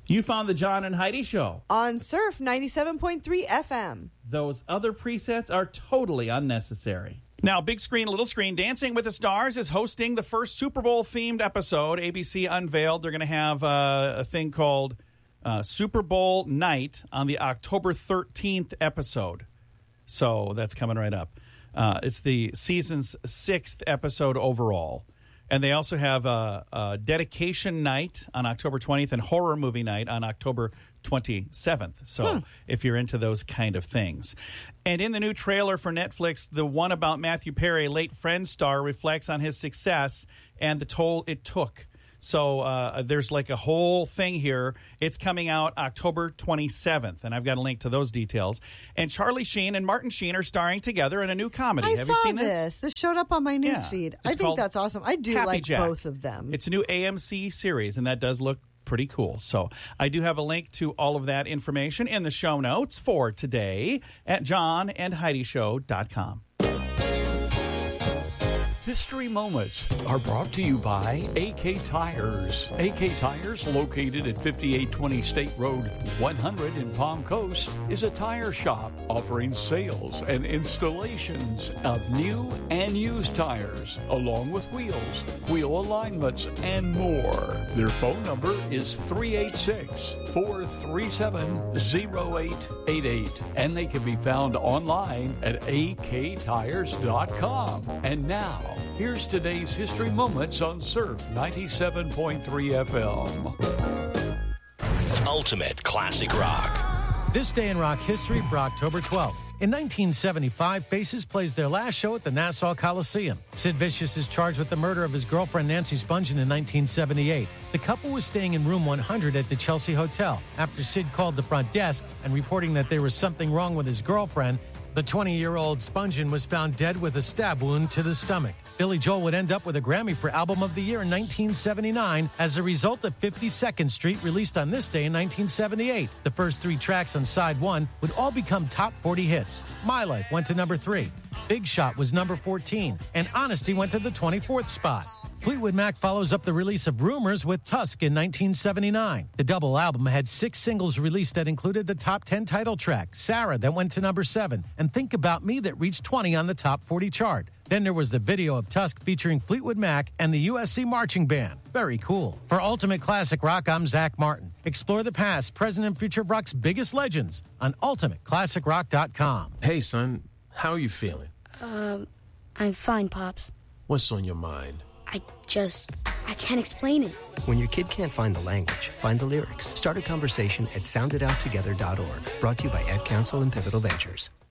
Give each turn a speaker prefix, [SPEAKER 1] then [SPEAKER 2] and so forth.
[SPEAKER 1] You found the John and Heidi Show
[SPEAKER 2] on Surf 97.3 FM.
[SPEAKER 1] Those other presets are totally unnecessary. Now, big screen, little screen, Dancing with the Stars is hosting the first Super Bowl-themed episode. ABC unveiled they're going to have a thing called Super Bowl Night on the October 13th episode. So that's coming right up. It's the season's 6th episode overall. And they also have a dedication night on October 20th and horror movie night on October 27th. So if you're into those kind of things. And in the new trailer for Netflix, the one about Matthew Perry, late Friends star, reflects on his success and the toll it took. So there's like a whole thing here. It's coming out October 27th, and I've got a link to those details. And Charlie Sheen and Martin Sheen are starring together in a new comedy. Have you seen this?
[SPEAKER 2] This showed up on my news feed. I think that's awesome. I do
[SPEAKER 1] Happy
[SPEAKER 2] like
[SPEAKER 1] Jack.
[SPEAKER 2] both of them.
[SPEAKER 1] It's a new AMC series, and that does look pretty cool. So I do have a link to all of that information in the show notes for today at johnandheidishow.com.
[SPEAKER 3] History Moments are brought to you by AK Tires. AK Tires, located at 5820 State Road 100 in Palm Coast, is a tire shop offering sales and installations of new and used tires, along with wheels, wheel alignments, and more. Their phone number is 386-437-0888, and they can be found online at aktires.com. And now, here's today's History Moments on Surf 97.3 FM.
[SPEAKER 4] Ultimate Classic Rock.
[SPEAKER 5] This day in rock history for October 12th. In 1975, Faces plays their last show at the Nassau Coliseum. Sid Vicious is charged with the murder of his girlfriend Nancy Spungen in 1978. The couple was staying in room 100 at the Chelsea Hotel. After Sid called the front desk and reporting that there was something wrong with his girlfriend, the 20-year-old Spungen was found dead with a stab wound to the stomach. Billy Joel would end up with a Grammy for Album of the Year in 1979 as a result of 52nd Street, released on this day in 1978. The first 3 tracks on side 1 would all become top 40 hits. My Life went to number 3. Big Shot was number 14. And Honesty went to the 24th spot. Fleetwood Mac follows up the release of Rumors with Tusk in 1979. The double album had 6 singles released that included the top 10 title track, Sarah, that went to number 7, and Think About Me that reached 20 on the top 40 chart. Then there was the video of Tusk featuring Fleetwood Mac and the USC Marching Band. Very cool. For Ultimate Classic Rock, I'm Zach Martin. Explore the past, present, and future of rock's biggest legends on UltimateClassicRock.com.
[SPEAKER 6] Hey, son, how are you feeling?
[SPEAKER 7] I'm fine, Pops.
[SPEAKER 6] What's on your mind?
[SPEAKER 7] I can't explain it.
[SPEAKER 8] When your kid can't find the language, find the lyrics. Start a conversation at sounditouttogether.org. Brought to you by Ad Council and Pivotal Ventures.